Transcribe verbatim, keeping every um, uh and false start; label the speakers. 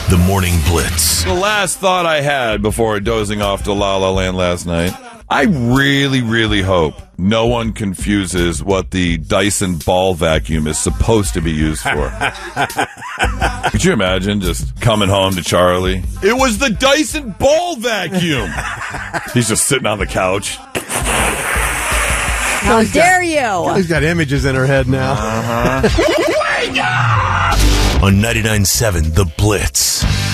Speaker 1: The Morning Blitz.
Speaker 2: The last thought I had before dozing off to La La Land last night, I really, really hope no one confuses what the Dyson ball vacuum is supposed to be used for. Could you imagine just coming home to Charlie? It was the Dyson ball vacuum! He's just sitting on the couch.
Speaker 3: How dare you?
Speaker 4: He's got images in her head now.
Speaker 2: Uh-huh.
Speaker 1: On ninety-nine point seven, The Blitz.